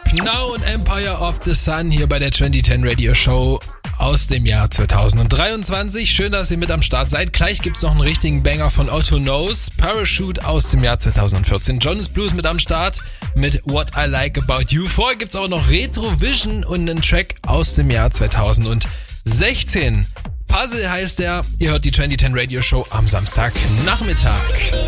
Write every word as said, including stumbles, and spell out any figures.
Now und Empire of the Sun hier bei der zwanzig zehn Radio Show aus dem Jahr zweitausenddreiundzwanzig. Schön, dass ihr mit am Start seid. Gleich gibt's noch einen richtigen Banger von Otto Knows. Parachute aus dem Jahr zweitausendvierzehn. Jonas Blues mit am Start mit What I Like About You. Vorher gibt's auch noch Retrovision und einen Track aus dem Jahr zweitausendsechzehn. Puzzle heißt der. Ihr hört die zwanzig zehn Radio Show am Samstagnachmittag.